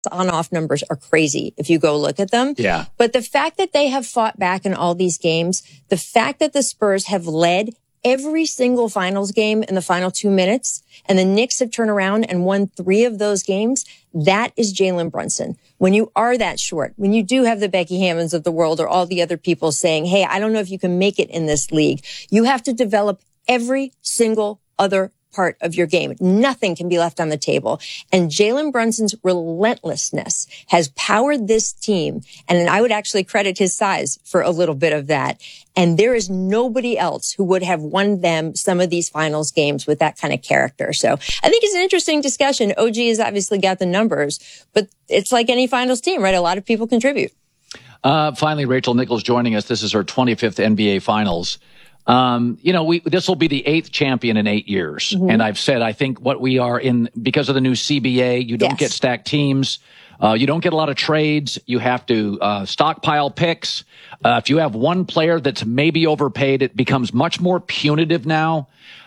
on-off numbers are crazy if you go look at them. Yeah. But the fact that they have fought back in all these games, the fact that the Spurs have led every single finals game in the final 2 minutes, and the Knicks have turned around and won 3 of those games, that is Jalen Brunson. When you are that short, when you do have the Becky Hammonds of the world or all the other people saying, hey, I don't know if you can make it in this league, you have to develop every single other part of your game. Nothing can be left on the table. And Jalen Brunson's relentlessness has powered this team. And I would actually credit his size for a little bit of that. And there is nobody else who would have won them some of these finals games with that kind of character. So I think it's an interesting discussion. OG has obviously got the numbers, but it's like any finals team, right? A lot of people contribute. Finally, Rachel Nichols joining us. This is her 25th NBA Finals. This will be the 8th champion in 8 years. Mm-hmm. And I've said, I think what we are in, because of the new CBA, you don't get stacked teams. You don't get a lot of trades. You have to stockpile picks. If you have one player that's maybe overpaid, it becomes much more punitive now.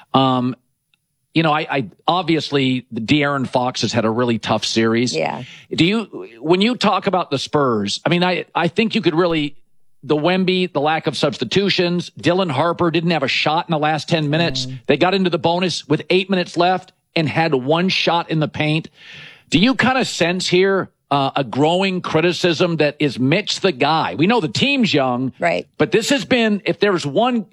I obviously De'Aaron Fox has had a really tough series. Yeah. When you talk about the Spurs, I mean, I think you could really, the Wemby, the lack of substitutions, Dylan Harper didn't have a shot in the last 10 minutes. They got into the bonus with 8 minutes left and had one shot in the paint. Do you kind of sense here a growing criticism that is Mitch the guy? We know the team's young, right? But this has been, if there's one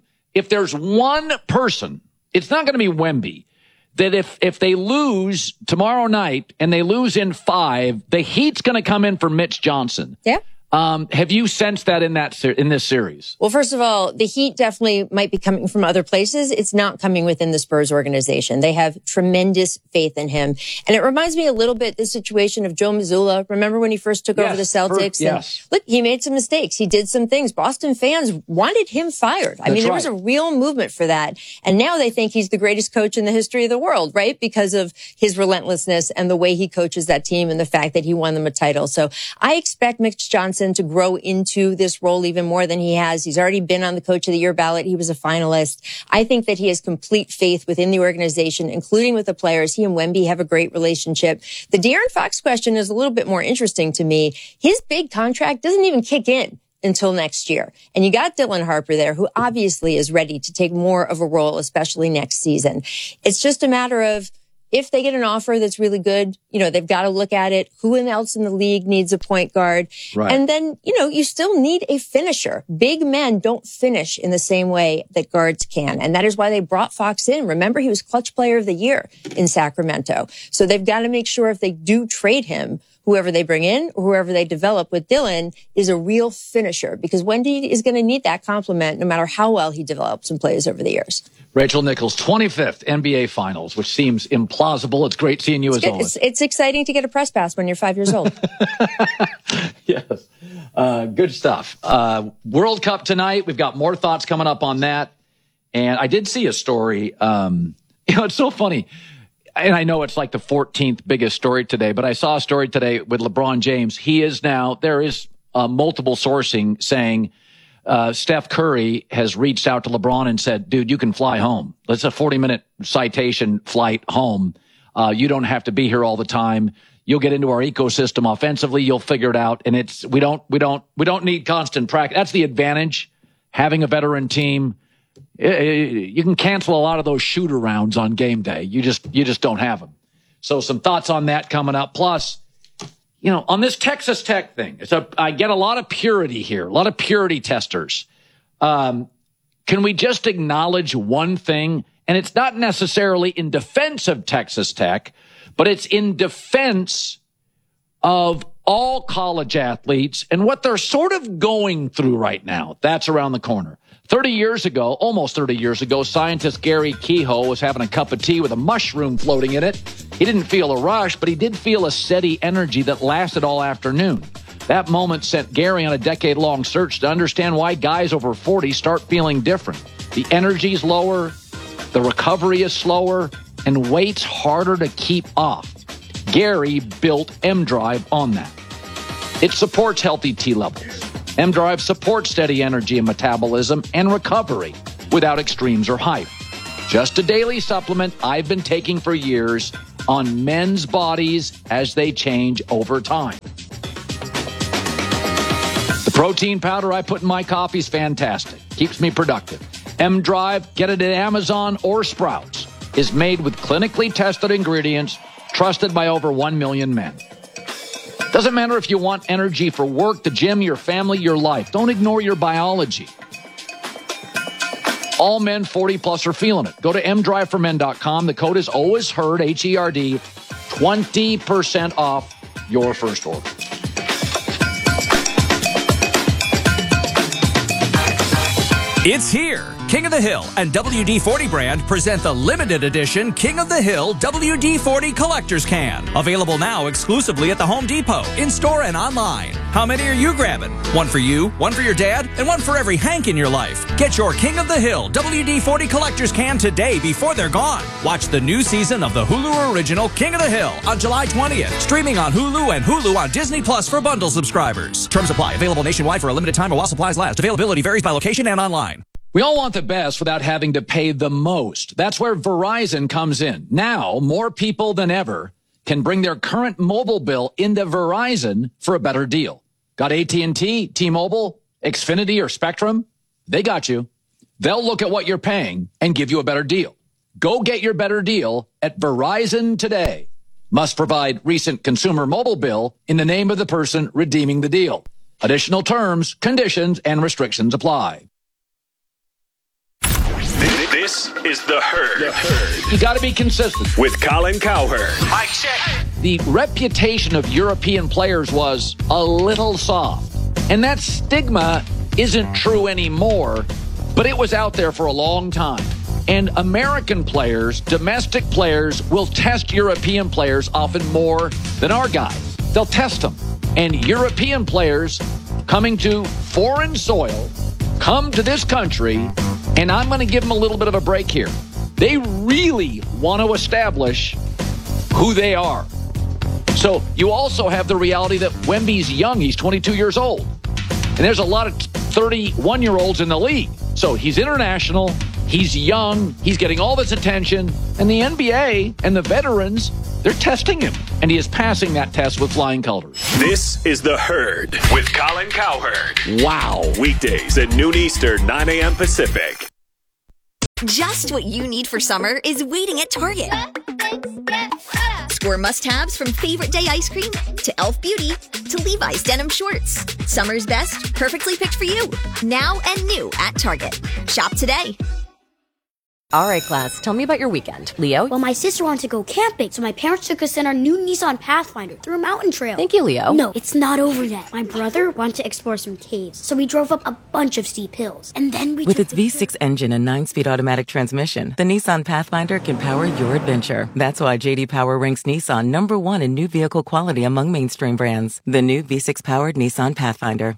person, it's not going to be Wemby, that if they lose tomorrow night and they lose in 5, the heat's going to come in for Mitch Johnson. Yeah. Have you sensed that in this series? Well, first of all, the heat definitely might be coming from other places. It's not coming within the Spurs organization. They have tremendous faith in him. And it reminds me a little bit the situation of Joe Mazzulla. Remember when he first took over the Celtics? Yes. Look, he made some mistakes. He did some things. Boston fans wanted him fired. I mean, there was a real movement for that. And now they think he's the greatest coach in the history of the world, right? Because of his relentlessness and the way he coaches that team and the fact that he won them a title. So I expect Mitch Johnson to grow into this role even more than he has. He's already been on the Coach of the Year ballot. He was a finalist. I think that he has complete faith within the organization, including with the players. He and Wemby have a great relationship. The De'Aaron Fox question is a little bit more interesting to me. His big contract doesn't even kick in until next year. And you got Dylan Harper there, who obviously is ready to take more of a role, especially next season. It's just a matter of, if they get an offer that's really good, they've got to look at it. Who else in the league needs a point guard? Right. And then, you still need a finisher. Big men don't finish in the same way that guards can. And that is why they brought Fox in. Remember, he was clutch player of the year in Sacramento. So they've got to make sure if they do trade him, whoever they bring in or whoever they develop with Dylan is a real finisher, because Wendy is going to need that compliment no matter how well he develops and plays over the years. Rachel Nichols, 25th NBA Finals, which seems implausible. It's great seeing you as always. It's exciting to get a press pass when you're 5 years old. Yes. Good stuff. World Cup tonight. We've got more thoughts coming up on that. And I did see a story. It's so funny. And I know it's like the 14th biggest story today, but I saw a story today with LeBron James. There is multiple sourcing saying Steph Curry has reached out to LeBron and said, dude, you can fly home. It's a 40-minute citation flight home. You don't have to be here all the time. You'll get into our ecosystem offensively. You'll figure it out. And we don't need constant practice. That's the advantage, having a veteran team. You can cancel a lot of those shooter rounds on game day. You just don't have them. So some thoughts on that coming up. Plus, on this Texas Tech thing, I get a lot of purity here, a lot of purity testers. Can we just acknowledge one thing? And it's not necessarily in defense of Texas Tech, but it's in defense of all college athletes and what they're sort of going through right now. That's around the corner. Almost 30 years ago, scientist Gary Kehoe was having a cup of tea with a mushroom floating in it. He didn't feel a rush, but he did feel a steady energy that lasted all afternoon. That moment sent Gary on a decade-long search to understand why guys over 40 start feeling different. The energy's lower, the recovery is slower, and weight's harder to keep off. Gary built M-Drive on that. It supports healthy T levels. M-Drive supports steady energy and metabolism and recovery without extremes or hype. Just a daily supplement I've been taking for years. on men's bodies as they change over time. The protein powder I put in my coffee is fantastic. Keeps me productive. M-Drive, get it at Amazon or Sprouts, is made with clinically tested ingredients trusted by over 1 million men. Doesn't matter if you want energy for work, the gym, your family, your life. Don't ignore your biology. All men 40 plus are feeling it. Go to mdriveformen.com. The code is always heard, HERD, 20% off your first order. It's here. King of the Hill and WD-40 brand present the limited edition King of the Hill WD-40 Collector's Can. Available now exclusively at the Home Depot, in-store and online. How many are you grabbing? One for you, one for your dad, and one for every Hank in your life. Get your King of the Hill WD-40 Collector's Can today before they're gone. Watch the new season of the Hulu original King of the Hill on July 20th. Streaming on Hulu and Hulu on Disney Plus for bundle subscribers. Terms apply. Available nationwide for a limited time or while supplies last. Availability varies by location and online. We all want the best without having to pay the most. That's where Verizon comes in. Now, more people than ever can bring their current mobile bill into Verizon for a better deal. Got AT&T, T-Mobile, Xfinity, or Spectrum? They got you. They'll look at what you're paying and give you a better deal. Go get your better deal at Verizon today. Must provide recent consumer mobile bill in the name of the person redeeming the deal. Additional terms, conditions, and restrictions apply. This is The Herd. You got to be consistent. With Colin Cowherd. Mic check. The reputation of European players was a little soft. And that stigma isn't true anymore, but it was out there for a long time. And American players, domestic players, will test European players often more than our guys. They'll test them. And European players coming to foreign soil come to this country, and I'm going to give them a little bit of a break here. They really want to establish who they are. So you also have the reality that Wemby's young. He's 22 years old. And there's a lot of 31-year-olds in the league. So he's international. He's young. He's getting all this attention. And the NBA and the veterans, they're testing him. And he is passing that test with flying colors. This is The Herd with Colin Cowherd. Wow. Weekdays at noon Eastern, 9 a.m. Pacific. Just what you need for summer is waiting at Target. Score must-haves from Favorite Day ice cream to Elf Beauty to Levi's denim shorts. Summer's best, perfectly picked for you. Now and new at Target. Shop today. All right, class, tell me about your weekend. Leo? Well, my sister wanted to go camping, so my parents took us in our new Nissan Pathfinder through a mountain trail. Thank you, Leo. No, it's not over yet. My brother wanted to explore some caves, so we drove up a bunch of steep hills. And then we With its V6 engine and 9-speed automatic transmission, the Nissan Pathfinder can power your adventure. That's why J.D. Power ranks Nissan #1 in new vehicle quality among mainstream brands. The new V6-powered Nissan Pathfinder.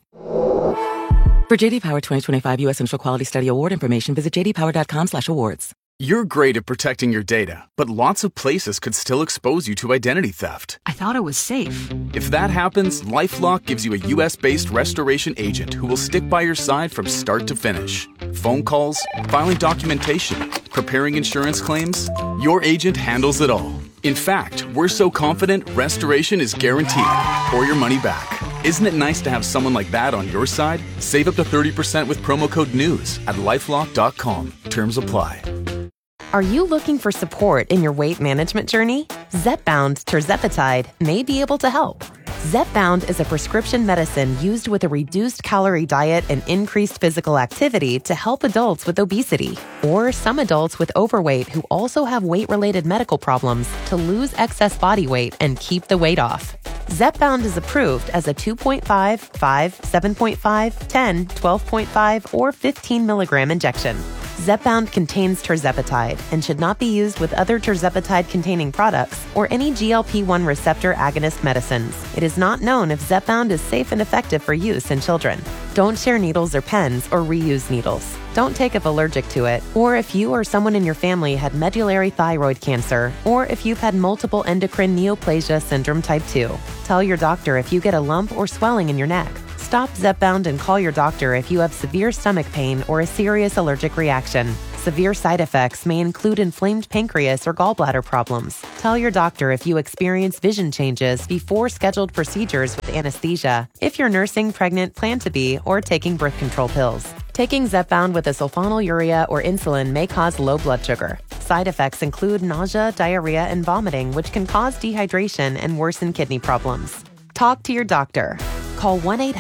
For J.D. Power 2025 U.S. Central Quality Study Award information, visit jdpower.com/awards. You're great at protecting your data, but lots of places could still expose you to identity theft. I thought it was safe. If that happens, LifeLock gives you a U.S.-based restoration agent who will stick by your side from start to finish. Phone calls, filing documentation, preparing insurance claims, your agent handles it all. In fact, we're so confident restoration is guaranteed or your money back. Isn't it nice to have someone like that on your side? Save up to 30% with promo code NEWS at LifeLock.com. Terms apply. Are you looking for support in your weight management journey? Zepbound tirzepatide may be able to help. Zepbound is a prescription medicine used with a reduced calorie diet and increased physical activity to help adults with obesity or some adults with overweight who also have weight-related medical problems to lose excess body weight and keep the weight off. Zepbound is approved as a 2.5, 5, 7.5, 10, 12.5, or 15 milligram injection. Zepbound contains tirzepatide and should not be used with other tirzepatide-containing products or any GLP-1 receptor agonist medicines. It is not known if Zepbound is safe and effective for use in children. Don't share needles or pens or reuse needles. Don't take if allergic to it, or if you or someone in your family had medullary thyroid cancer, or if you've had multiple endocrine neoplasia syndrome type 2. Tell your doctor if you get a lump or swelling in your neck. Stop Zepbound and call your doctor if you have severe stomach pain or a serious allergic reaction. Severe side effects may include inflamed pancreas or gallbladder problems. Tell your doctor if you experience vision changes before scheduled procedures with anesthesia, if you're nursing, pregnant, plan to be, or taking birth control pills. Taking Zepbound with a sulfonylurea or insulin may cause low blood sugar. Side effects include nausea, diarrhea, and vomiting, which can cause dehydration and worsen kidney problems. Talk to your doctor. Call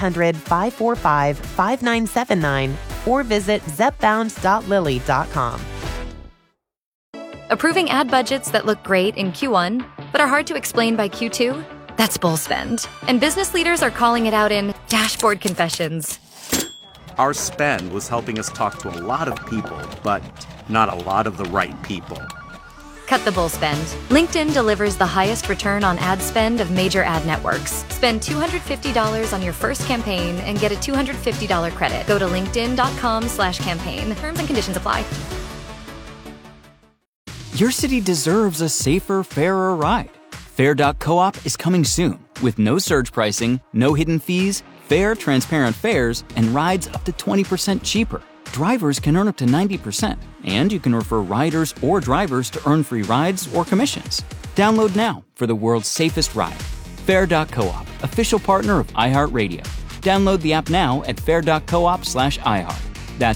1-800-545-5979 or visit zepbound.lilly.com. Approving ad budgets that look great in Q1 but are hard to explain by Q2? That's bull spend. And business leaders are calling it out in dashboard confessions. Our spend was helping us talk to a lot of people, but not a lot of the right people. Cut the bull spend. LinkedIn delivers the highest return on ad spend of major ad networks. Spend $250 on your first campaign and get a $250 credit. Go to linkedin.com/campaign. Terms and conditions apply. Your city deserves a safer, fairer ride. Fair.coop is coming soon with no surge pricing, no hidden fees, fair, transparent fares, and rides up to 20% cheaper. Drivers can earn up to 90%, and you can refer riders or drivers to earn free rides or commissions. Download now for the world's safest ride. Fair.coop, official partner of iHeartRadio. Download the app now at fair.coop/iHeart. That's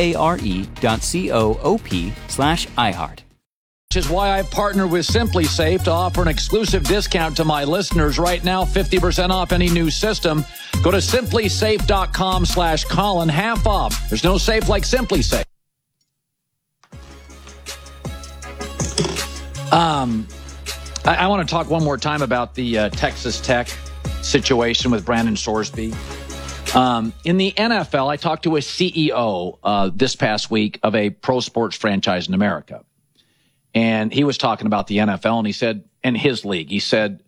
FARE.coop/iHeart. Which is why I partner with Simply Safe to offer an exclusive discount to my listeners right now, 50% off any new system. Go to simplysafe.com/Colin, half off. There's no safe like Simply Safe. I want to talk one more time about the Texas Tech situation with Brandon Sorsby. In the NFL, I talked to a CEO this past week of a pro sports franchise in America. And he was talking about the NFL, and he said, and his league, he said,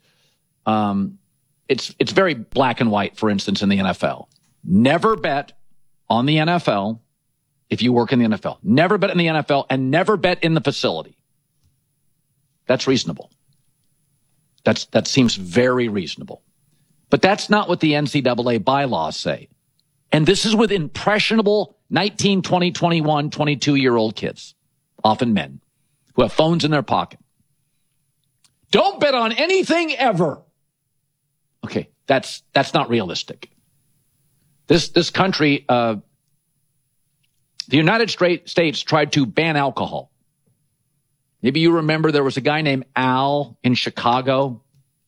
it's very black and white, for instance, in the NFL. Never bet on the NFL if you work in the NFL. Never bet in the NFL and never bet in the facility. That's reasonable. That seems very reasonable. But that's not what the NCAA bylaws say. And this is with impressionable 19, 20, 21, 22-year-old kids, often men, who have phones in their pocket. Don't bet on anything ever. Okay, that's not realistic. This country, the United States tried to ban alcohol. Maybe you remember there was a guy named Al in Chicago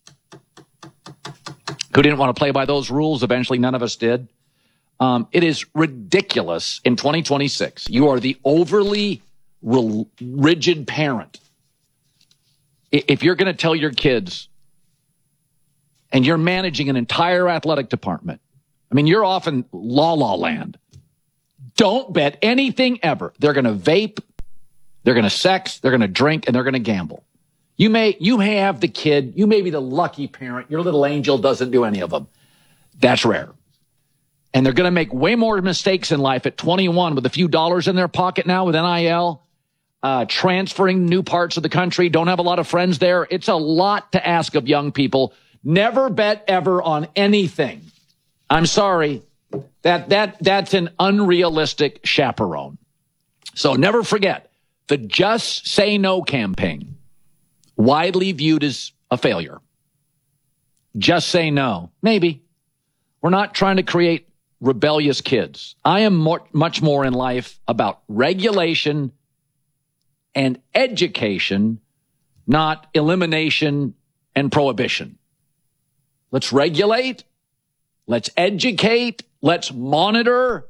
who didn't want to play by those rules. Eventually, none of us did. It is ridiculous in 2026. You are the overly rigid parent. If you're going to tell your kids, and you're managing an entire athletic department, I mean, you're off in la land. Don't bet anything ever. They're going to vape, they're going to sex, they're going to drink, and they're going to gamble. You may have the kid, you may be the lucky parent, your little angel doesn't do any of them. That's rare. And they're going to make way more mistakes in life at 21 with a few dollars in their pocket now with NIL. Transferring new parts of the country, don't have a lot of friends there. It's a lot to ask of young people. Never bet ever on anything. I'm sorry. That's an unrealistic chaperone. So never forget the Just Say No campaign, widely viewed as a failure. Just say no. Maybe. We're not trying to create rebellious kids. I am much more in life about regulation and education, not elimination and prohibition. Let's regulate. Let's educate. Let's monitor.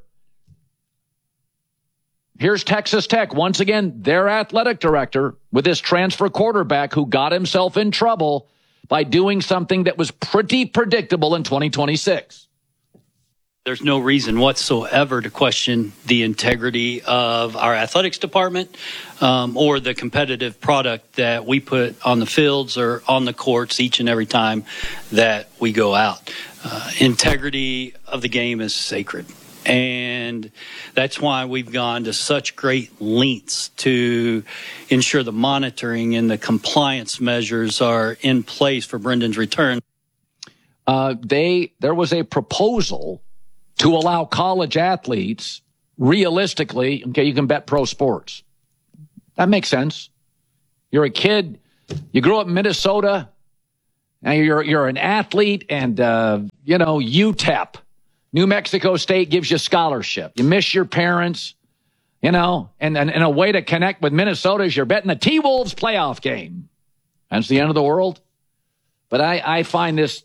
Here's Texas Tech. Once again, their athletic director with this transfer quarterback who got himself in trouble by doing something that was pretty predictable in 2026. There's no reason whatsoever to question the integrity of our athletics department or the competitive product that we put on the fields or on the courts each and every time that we go out. Integrity of the game is sacred. And that's why we've gone to such great lengths to ensure the monitoring and the compliance measures are in place for Brendan's return. There was a proposal to allow college athletes realistically, okay, you can bet pro sports. That makes sense. You're a kid. You grew up in Minnesota. Now you're an athlete, and UTEP, New Mexico State, gives you scholarship. You miss your parents, and a way to connect with Minnesota is you're betting the T-Wolves playoff game. That's the end of the world. But I find this,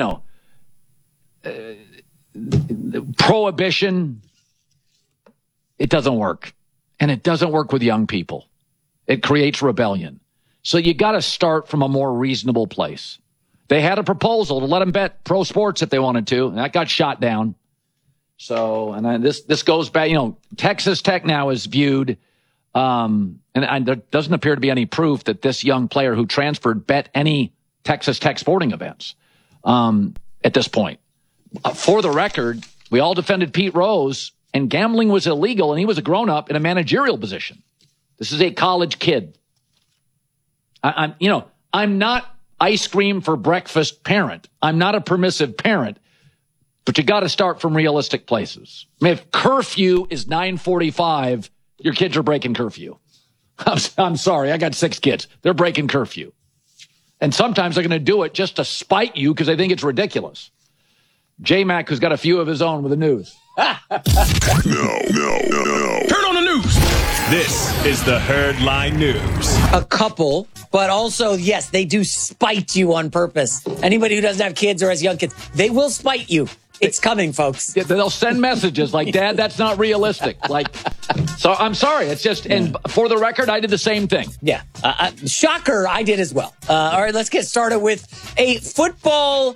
prohibition, it doesn't work. And it doesn't work with young people. It creates rebellion. So you got to start from a more reasonable place. They had a proposal to let them bet pro sports if they wanted to, and that got shot down. So, and this goes back, Texas Tech now is viewed, and there doesn't appear to be any proof that this young player who transferred bet any Texas Tech sporting events at this point. For the record, we all defended Pete Rose, and gambling was illegal, and he was a grown-up in a managerial position. This is a college kid. I'm not ice cream for breakfast parent. I'm not a permissive parent, but you got to start from realistic places. I mean, if curfew is 9:45, your kids are breaking curfew. I'm sorry. I got 6 kids. They're breaking curfew. And sometimes they're going to do it just to spite you because they think it's ridiculous. J-Mac, who's got a few of his own with the news. No. Turn on the news. This is the Herd Line News. A couple, but also, yes, they do spite you on purpose. Anybody who doesn't have kids or has young kids, they will spite you. It's coming, folks. Yeah, they'll send messages like, Dad, that's not realistic. So I'm sorry. It's just, and for the record, I did the same thing. Yeah. Shocker, I did as well. All right, let's get started with a football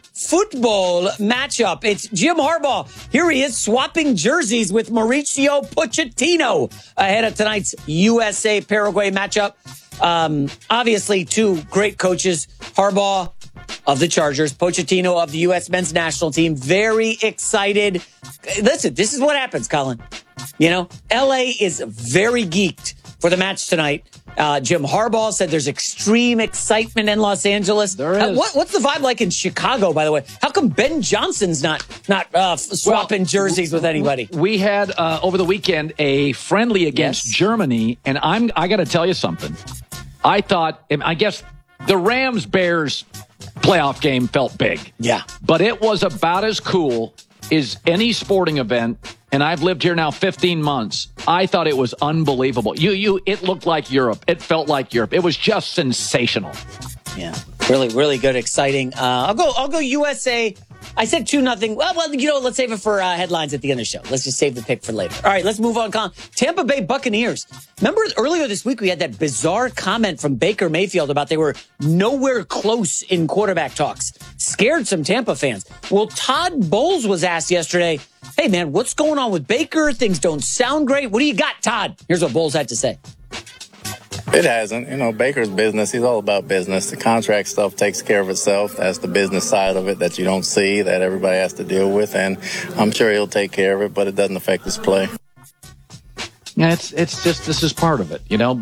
matchup. It's Jim Harbaugh. Here he is swapping jerseys with Mauricio Pochettino ahead of tonight's USA-Paraguay matchup. Obviously, 2 great coaches. Harbaugh of the Chargers, Pochettino of the U.S. men's national team. Very excited. Listen, this is what happens, Colin. L.A. is very geeked for the match tonight. Jim Harbaugh said there's extreme excitement in Los Angeles. There is. What's the vibe like in Chicago, by the way? How come Ben Johnson's not swapping jerseys with anybody? We had, over the weekend, a friendly against Germany, and I got to tell you something. I guess the Rams-Bears playoff game felt big. Yeah. But it was about as cool as any sporting event, and I've lived here now 15 months. I thought it was unbelievable. It looked like Europe. It felt like Europe. It was just sensational. Yeah. Really, really good, exciting. I'll go USA. I said 2-0. Well, let's save it for headlines at the end of the show. Let's just save the pick for later. All right, let's move on, Colin. Tampa Bay Buccaneers. Remember earlier this week we had that bizarre comment from Baker Mayfield about they were nowhere close in quarterback talks. Scared some Tampa fans. Well, Todd Bowles was asked yesterday, hey, man, what's going on with Baker? Things don't sound great. What do you got, Todd? Here's what Bowles had to say. It hasn't. Baker's business, he's all about business. The contract stuff takes care of itself. That's the business side of it that you don't see, that everybody has to deal with. And I'm sure he'll take care of it, but it doesn't affect his play. Yeah, it's just, this is part of it,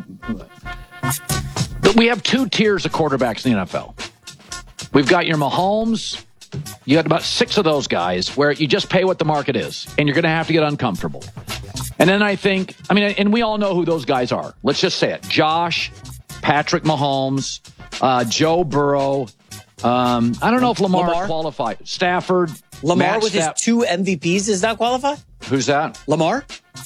But we have 2 tiers of quarterbacks in the NFL. We've got your Mahomes. You got about 6 of those guys where you just pay what the market is, and you're going to have to get uncomfortable. And then and we all know who those guys are. Let's just say it. Josh, Patrick Mahomes, Joe Burrow. I don't know if Lamar qualified. Stafford. Lamar with his 2 MVPs does not qualify? Who's that? Lamar?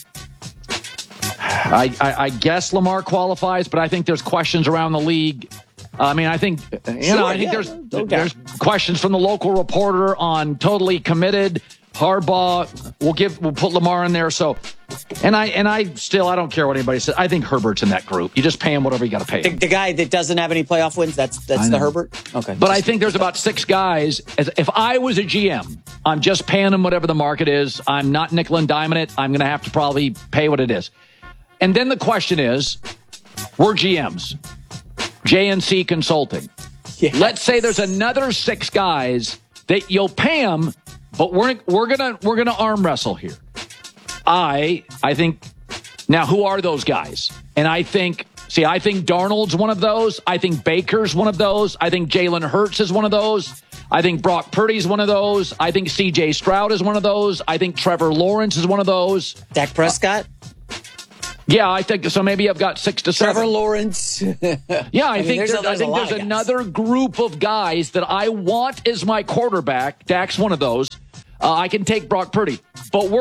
I guess Lamar qualifies, but I think there's questions around the league. I think there's questions from the local reporter on totally committed. Harbaugh, we'll put Lamar in there. So, and I don't care what anybody says. I think Herbert's in that group. You just pay him whatever you got to pay him. The guy that doesn't have any playoff wins, that's the Herbert? Okay. But I think there's about 6 guys. If I was a GM, I'm just paying them whatever the market is. I'm not nickel and diming it. I'm going to have to probably pay what it is. And then the question is, we're GMs. JNC Consulting. Yes. Let's say there's another 6 guys that you'll pay them, but we're gonna arm wrestle here. I think now who are those guys? And I think Darnold's one of those. I think Baker's one of those. I think Jalen Hurts is one of those. I think Brock Purdy's one of those. I think C.J. Stroud is one of those. I think Trevor Lawrence is one of those. Dak Prescott? Yeah, I think so. Maybe I've got 6 to 7. Trevor Lawrence. Yeah, I think there's another group of guys that I want as my quarterback. Dak's one of those. I can take Brock Purdy, but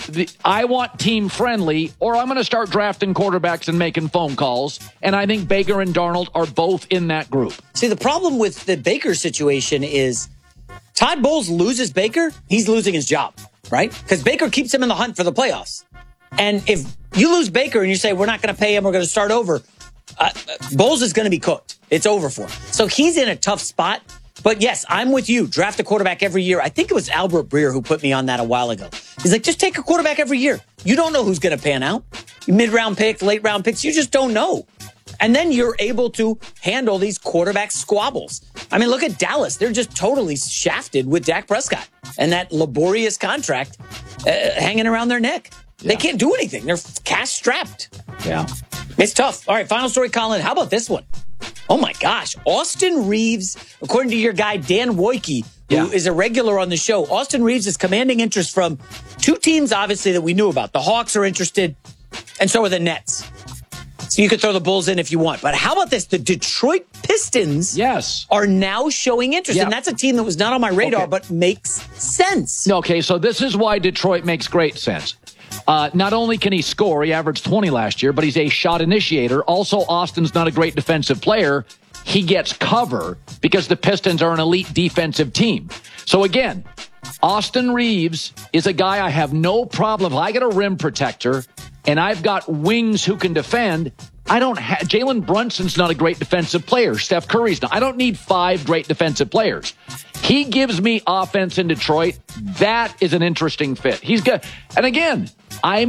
I want team friendly, or I'm going to start drafting quarterbacks and making phone calls. And I think Baker and Darnold are both in that group. See, the problem with the Baker situation is Todd Bowles loses Baker, he's losing his job, right? Because Baker keeps him in the hunt for the playoffs. And if you lose Baker and you say, we're not going to pay him, we're going to start over, Bowles is going to be cooked. It's over for him. So he's in a tough spot. But yes, I'm with you. Draft a quarterback every year. I think it was Albert Breer who put me on that a while ago. He's like, just take a quarterback every year. You don't know who's going to pan out. Mid-round picks, late-round picks, you just don't know. And then you're able to handle these quarterback squabbles. I mean, look at Dallas. They're just totally shafted with Dak Prescott and that laborious contract hanging around their neck. Yeah. They can't do anything. They're cash-strapped. Yeah. It's tough. All right, final story, Colin. How about this one? Oh, my gosh. Austin Reeves, according to your guy, Dan Wojcicki, who is a regular on the show, Austin Reeves is commanding interest from 2 teams, obviously, that we knew about. The Hawks are interested, and so are the Nets. So you could throw the Bulls in if you want. But how about this? The Detroit Pistons are now showing interest. And that's a team that was not on my radar, but makes sense. Okay, so this is why Detroit makes great sense. Not only can he score, he averaged 20 last year, but he's a shot initiator. Also, Austin's not a great defensive player. He gets cover because the Pistons are an elite defensive team. So again, Austin Reeves is a guy I have no problem. If I get a rim protector and I've got wings who can defend, I don't have Jalen Brunson's not a great defensive player. Steph Curry's not. I don't need 5 great defensive players. He gives me offense in Detroit. That is an interesting fit. He's good. And again, I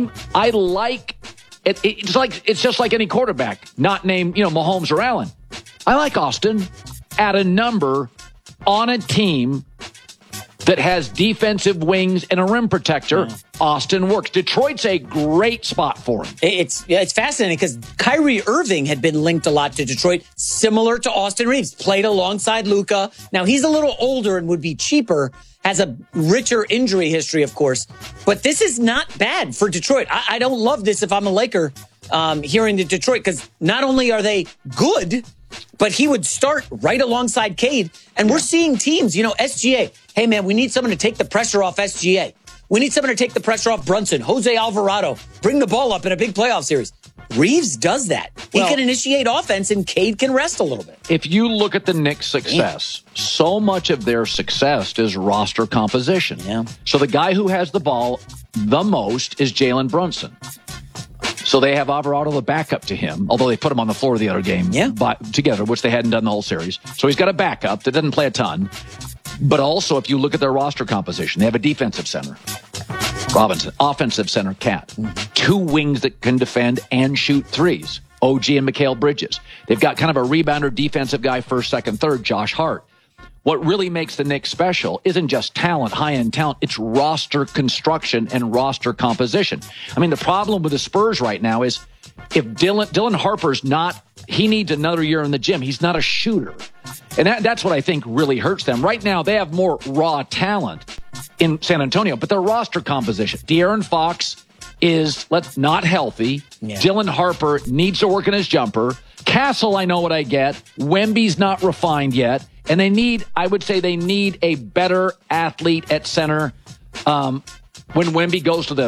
like it. It's just like any quarterback, not named, Mahomes or Allen. I like Austin at a number on a team that has defensive wings and a rim protector. Austin works. Detroit's a great spot for him. It's fascinating because Kyrie Irving had been linked a lot to Detroit, similar to Austin Reeves, played alongside Luka. Now, he's a little older and would be cheaper, has a richer injury history, of course. But this is not bad for Detroit. I don't love this if I'm a Laker hearing to Detroit, because not only are they good, but he would start right alongside Cade. And we're seeing teams, SGA. Hey, man, we need someone to take the pressure off SGA. We need someone to take the pressure off Brunson, Jose Alvarado, bring the ball up in a big playoff series. Reeves does that. He can initiate offense, and Cade can rest a little bit. If you look at the Knicks' success, so much of their success is roster composition. Yeah. So the guy who has the ball the most is Jalen Brunson. So they have Alvarado, the backup to him, although they put him on the floor the other game together, which they hadn't done the whole series. So he's got a backup that doesn't play a ton. But also, if you look at their roster composition, they have a defensive center, Robinson, offensive center, Cat, 2 wings that can defend and shoot threes, OG and Mikal Bridges. They've got kind of a rebounder defensive guy, first, second, third, Josh Hart. What really makes the Knicks special isn't just talent, high-end talent. It's roster construction and roster composition. I mean, the problem with the Spurs right now is if Dylan Harper's not, he needs another year in the gym. He's not a shooter. And that's what I think really hurts them. Right now, they have more raw talent in San Antonio, but their roster composition. De'Aaron Fox is not healthy. Yeah. Dylan Harper needs to work on his jumper. Castle, I know what I get. Wemby's not refined yet. And I would say they need a better athlete at center. When Wemby goes to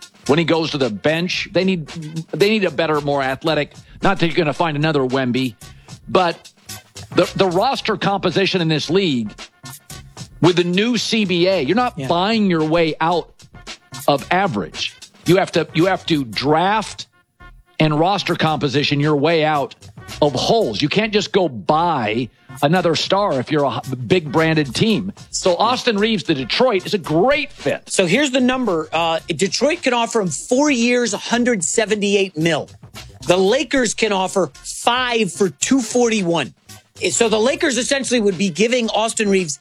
the bench, they need a better, more athletic. Not that you're going to find another Wemby, but the roster composition in this league with the new CBA, you're not buying your way out of average. You have to draft and roster composition your way out of holes. You can't just go buy another star if you're a big branded team. So Austin Reeves to Detroit is a great fit. So here's the number. Detroit can offer him 4 years, $178 million. The Lakers can offer 5 for $241. So the Lakers essentially would be giving Austin Reeves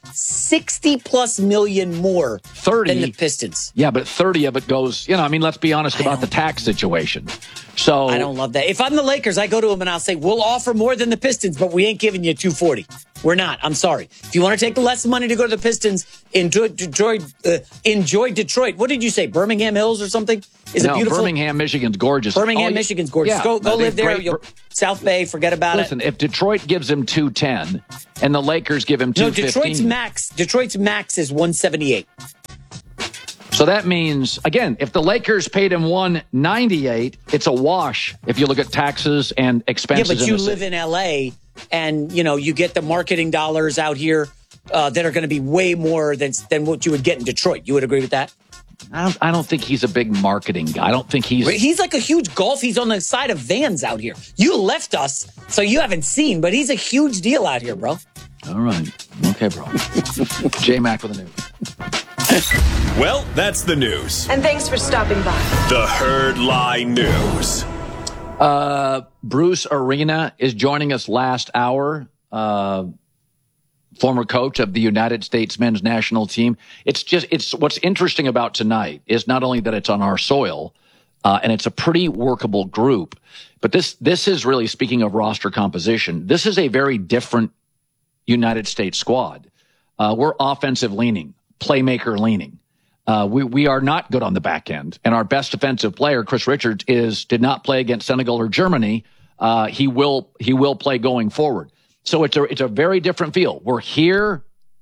$60+ million more 30 than the Pistons. Yeah, but 30 of it goes, let's be honest about the tax situation. So I don't love that. If I'm the Lakers, I go to him and I'll say, we'll offer more than the Pistons, but we ain't giving you $240. We're not. I'm sorry. If you want to take less money to go to the Pistons, enjoy Detroit. What did you say? Birmingham Hills or something? Is it beautiful? Birmingham, Michigan's gorgeous. Michigan's gorgeous. Yeah, go live there. South Bay, forget about it. Listen, if Detroit gives him $210 and the Lakers give him $215. No, Detroit's max is $178. So that means, again, if the Lakers paid him $198, it's a wash if you look at taxes and expenses. Yeah, but you live in L.A., and, you get the marketing dollars out here that are going to be way more than what you would get in Detroit. You would agree with that? I don't think he's a big marketing guy. I don't think He's like a huge golf. He's on the side of Vans out here. You left us, so you haven't seen, but he's a huge deal out here, bro. All right. Okay, bro. J-Mac with the news. Well, that's the news. And thanks for stopping by. The Herd Lie News. Bruce Arena is joining us last hour. Former coach of the United States men's national team. It's what's interesting about tonight is not only that it's on our soil, and it's a pretty workable group, but this is really, speaking of roster composition, this is a very different United States squad. We're offensive leaning, playmaker leaning. We are not good on the back end, and our best defensive player, Chris Richards, did not play against Senegal or Germany. He will play going forward. So it's a very different feel. We're here.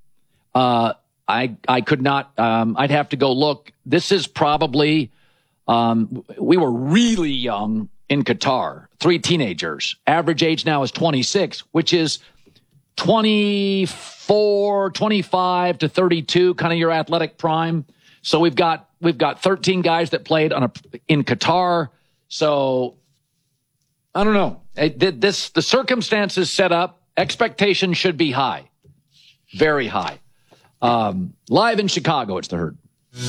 I could not. I'd have to go look. This is probably. We were really young in Qatar. 3 teenagers. Average age now is 26, which is 24, 25 to 32, kind of your athletic prime. So we've got 13 guys that played in Qatar. So I don't know. The circumstances set up. Expectations should be high, very high. Live in Chicago, it's the Herd.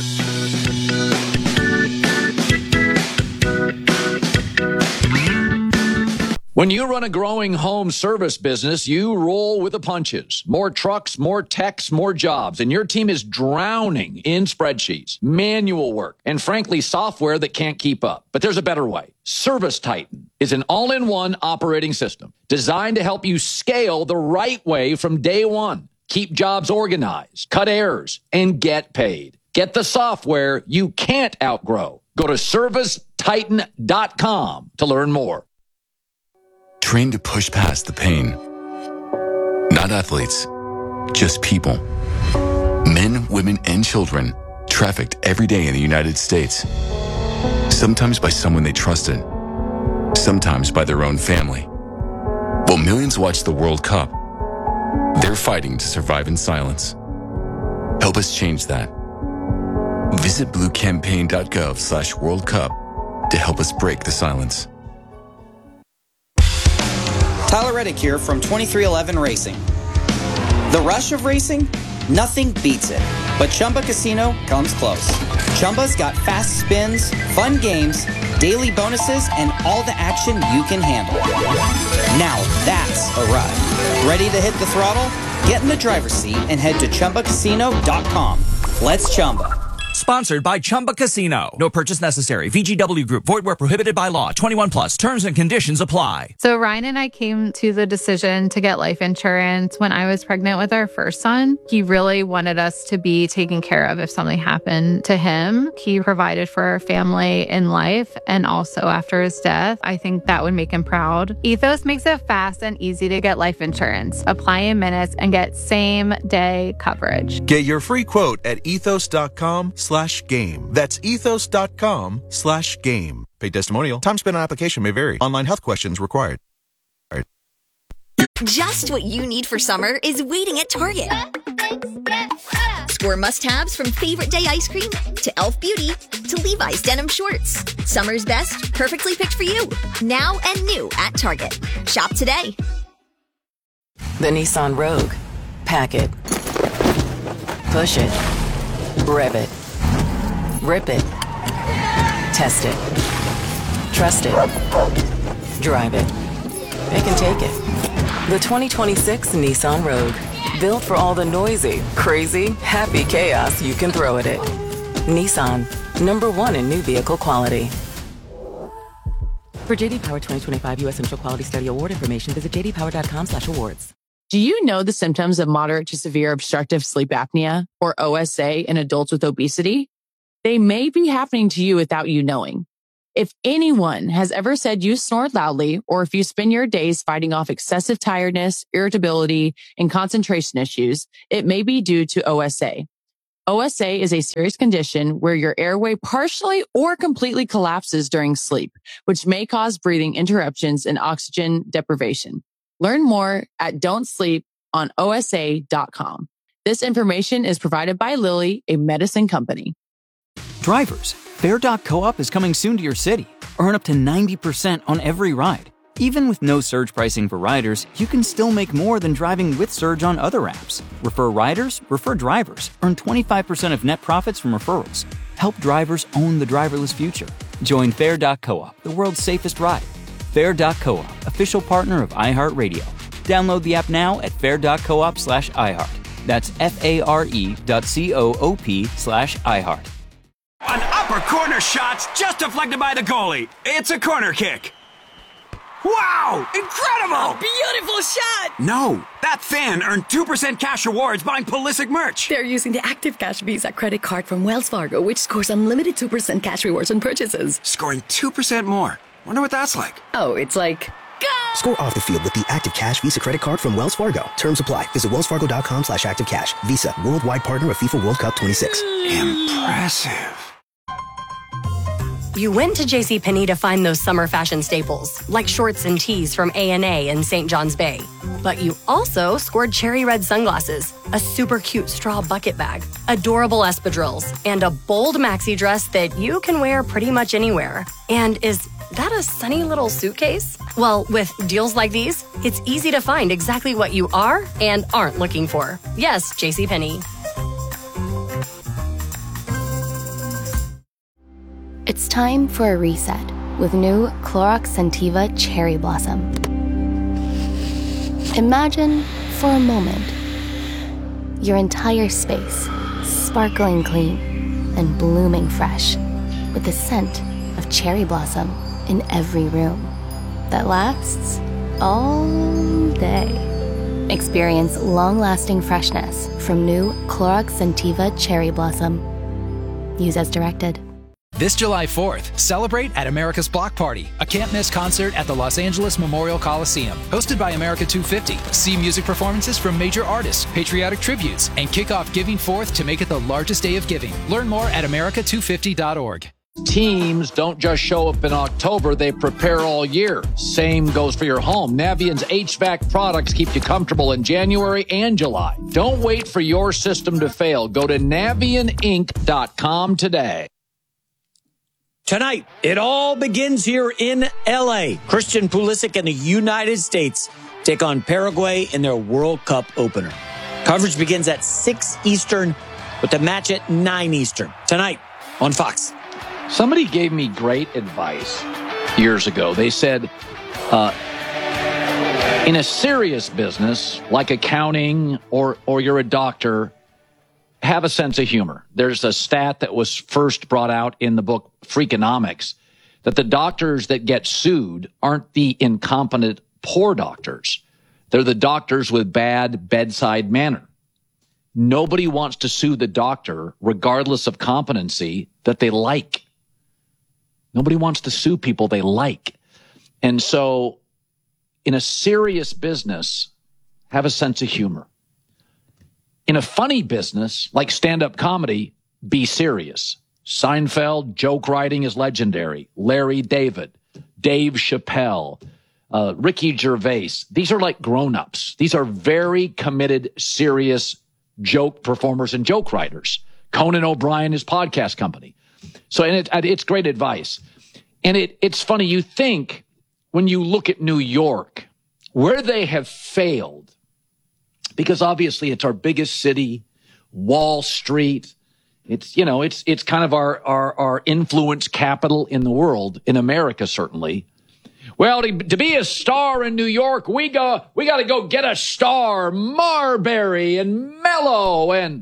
When you run a growing home service business, you roll with the punches. More trucks, more techs, more jobs, and your team is drowning in spreadsheets, manual work, and frankly, software that can't keep up. But there's a better way. Service Titan is an all-in-one operating system designed to help you scale the right way from day one. Keep jobs organized, cut errors, and get paid. Get the software you can't outgrow. Go to ServiceTitan.com to learn more. Trained to push past the pain. Not athletes, just people. Men, women, and children trafficked every day in the United States. Sometimes by someone they trusted, sometimes by their own family. While millions watch the World Cup, they're fighting to survive in silence. Help us change that. Visit bluecampaign.gov/World Cup to help us break the silence. Tyler Reddick here from 2311 Racing. The rush of racing? Nothing beats it. But Chumba Casino comes close. Chumba's got fast spins, fun games, daily bonuses, and all the action you can handle. Now that's a ride. Ready to hit the throttle? Get in the driver's seat and head to ChumbaCasino.com. Let's Chumba. Sponsored by Chumba Casino. No purchase necessary. VGW Group. Void where prohibited by law. 21 plus. Terms and conditions apply. So Ryan and I came to the decision to get life insurance when I was pregnant with our first son. He really wanted us to be taken care of if something happened to him. He provided for our family in life and also after his death. I think that would make him proud. Ethos makes it fast and easy to get life insurance. Apply in minutes and get same day coverage. Get your free quote at ethos.com/game. That's ethos.com/game. Paid testimonial. Time spent on application may vary. Online health questions required. All right. Just what you need for summer is waiting at Target. Score must-haves from Favorite Day ice cream to Elf Beauty to Levi's denim shorts. Summer's best, perfectly picked for you. Now and new at Target. Shop today. The Nissan Rogue. Pack it. Push it. Rev it. Rip it. Test it. Trust it. Drive it. Pick and take it. The 2026 Nissan Rogue. Built for all the noisy, crazy, happy chaos you can throw at it. Nissan. #1 in new vehicle quality. For JD Power 2025 U.S. Central Quality Study Award information, visit jdpower.com/awards. Do you know the symptoms of moderate to severe obstructive sleep apnea, or OSA, in adults with obesity? They may be happening to you without you knowing. If anyone has ever said you snore loudly, or if you spend your days fighting off excessive tiredness, irritability, and concentration issues, it may be due to OSA. OSA is a serious condition where your airway partially or completely collapses during sleep, which may cause breathing interruptions and oxygen deprivation. Learn more at don'tsleeponosa.com. This information is provided by Lilly, a medicine company. Drivers, Fair.coop is coming soon to your city. Earn up to 90% on every ride. Even with no surge pricing for riders, you can still make more than driving with Surge on other apps. Refer riders, refer drivers. Earn 25% of net profits from referrals. Help drivers own the driverless future. Join Fair.coop, the world's safest ride. Fair.coop, official partner of iHeartRadio. Download the app now at fair.coop/iHeart. That's FARE.coop/iHeart. An upper corner shot's just deflected by the goalie. It's a corner kick. Wow! Incredible! A beautiful shot! No, that fan earned 2% cash rewards buying Pulisic merch. They're using the Active Cash Visa credit card from Wells Fargo, which scores unlimited 2% cash rewards on purchases. Scoring 2% more. Wonder what that's like. Oh, it's like... Go! Score off the field with the Active Cash Visa credit card from Wells Fargo. Terms apply. Visit wellsfargo.com/activecash. Visa, worldwide partner of FIFA World Cup 26. Impressive. You went to JCPenney to find those summer fashion staples, like shorts and tees from A&A and St. John's Bay. But you also scored cherry red sunglasses, a super cute straw bucket bag, adorable espadrilles, and a bold maxi dress that you can wear pretty much anywhere. And is that a sunny little suitcase? Well, with deals like these, it's easy to find exactly what you are and aren't looking for. Yes, JCPenney. It's time for a reset with new Clorox Scentiva Cherry Blossom. Imagine, for a moment, your entire space sparkling clean and blooming fresh with the scent of cherry blossom in every room that lasts all day. Experience long-lasting freshness from new Clorox Scentiva Cherry Blossom. Use as directed. This July 4th, celebrate at America's Block Party, a can't-miss concert at the Los Angeles Memorial Coliseum. Hosted by America 250. See music performances from major artists, patriotic tributes, and kick off Giving Forth to make it the largest day of giving. Learn more at america250.org. Teams don't just show up in October, they prepare all year. Same goes for your home. Navient's HVAC products keep you comfortable in January and July. Don't wait for your system to fail. Go to NavientInc.com today. Tonight, it all begins here in L.A. Christian Pulisic and the United States take on Paraguay in their World Cup opener. Coverage begins at 6 Eastern with the match at 9 Eastern. Tonight on Fox. Somebody gave me great advice years ago. They said, in a serious business like accounting or you're a doctor, have a sense of humor. There's a stat that was first brought out in the book Freakonomics that the doctors that get sued aren't the incompetent poor doctors. They're the doctors with bad bedside manner. Nobody wants to sue the doctor, regardless of competency, that they like. Nobody wants to sue people they like. And so in a serious business, have a sense of humor. In a funny business, like stand-up comedy, be serious. Seinfeld, joke writing is legendary. Larry David, Dave Chappelle, Ricky Gervais. These are like grown-ups. These are very committed, serious joke performers and joke writers. Conan O'Brien, his podcast company. So and it's great advice. And it's funny, you think when you look at New York, where they have failed, because obviously it's our biggest city, Wall Street. It's kind of our influence capital in the world, in America certainly. Well, to be a star in New York, we got to go get a star, Marbury and Mello and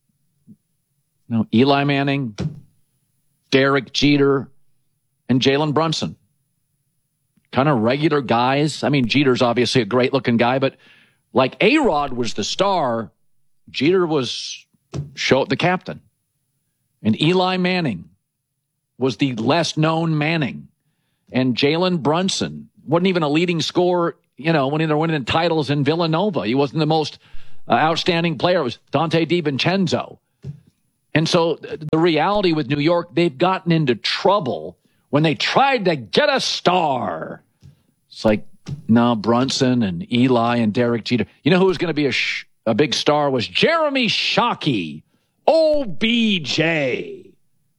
Eli Manning, Derek Jeter, and Jalen Brunson. Kind of regular guys. I mean, Jeter's obviously a great looking guy, but Like A-Rod was the star, Jeter was the captain. And Eli Manning was the less known Manning. And Jalen Brunson wasn't even a leading scorer, when they're winning titles in Villanova. He wasn't the most outstanding player. It was Dante DiVincenzo. And so the reality with New York, they've gotten into trouble when they tried to get a star. It's like, no, Brunson and Eli and Derek Jeter. You know who was going to be a big star was Jeremy Shockey, OBJ.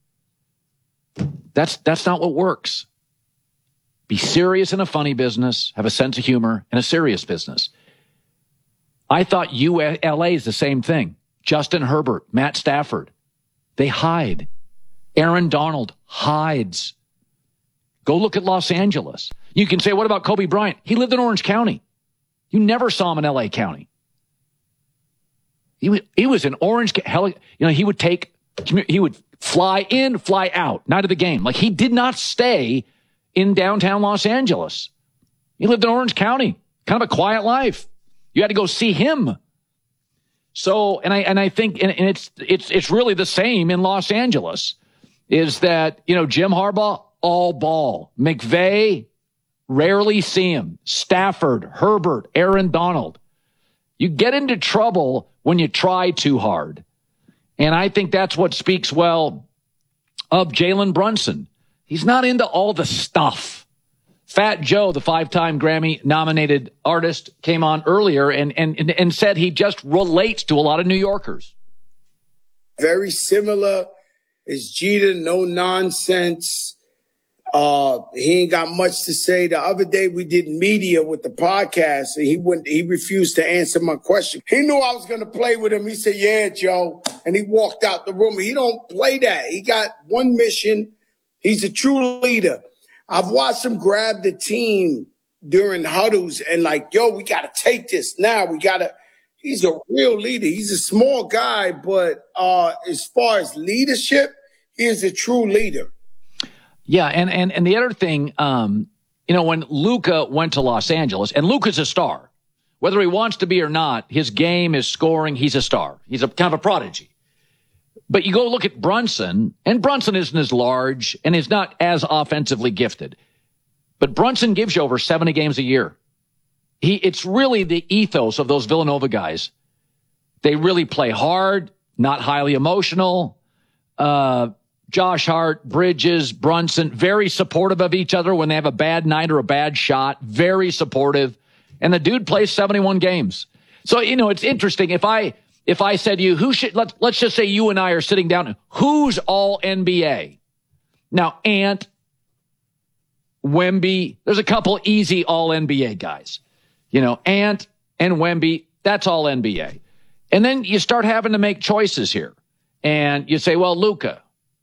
That's not what works. Be serious in a funny business, have a sense of humor in a serious business. I thought ULA is the same thing. Justin Herbert, Matt Stafford, they hide. Aaron Donald hides. Go look at Los Angeles. You can say, what about Kobe Bryant? He lived in Orange County. You never saw him in LA County. He was in Orange County. He would fly in, fly out, night of the game. Like, he did not stay in downtown Los Angeles. He lived in Orange County, kind of a quiet life. You had to go see him. So, and I think, and it's really the same in Los Angeles, is that, Jim Harbaugh, all ball. McVay, rarely see him. Stafford, Herbert, Aaron Donald. You get into trouble when you try too hard. And I think that's what speaks well of Jalen Brunson. He's not into all the stuff. Fat Joe, the 5-time Grammy-nominated artist, came on earlier and said he just relates to a lot of New Yorkers. Very similar. Is Jeter, no nonsense. He ain't got much to say. The other day we did media with the podcast, and he refused to answer my question. He knew I was going to play with him. He said, "Yeah, Joe," and he walked out the room. He don't play that. He got one mission. He's a true leader. I've watched him grab the team during huddles and like, yo, we got to take this now. He's a real leader. He's a small guy, but as far as leadership, he is a true leader. Yeah, and the other thing, when Luka went to Los Angeles, and Luka's a star, whether he wants to be or not, his game is scoring. He's a star. He's a kind of a prodigy. But you go look at Brunson, and Brunson isn't as large and is not as offensively gifted. But Brunson gives you over 70 games a year. It's really the ethos of those Villanova guys. They really play hard, not highly emotional. Josh Hart, Bridges, Brunson, very supportive of each other when they have a bad night or a bad shot. Very supportive. And the dude plays 71 games. So, it's interesting. If I said to you, who should, let's just say you and I are sitting down, who's all NBA? Now, Ant, Wemby, there's a couple easy all NBA guys. Ant and Wemby, that's all NBA. And then you start having to make choices here. And you say, well, Luka.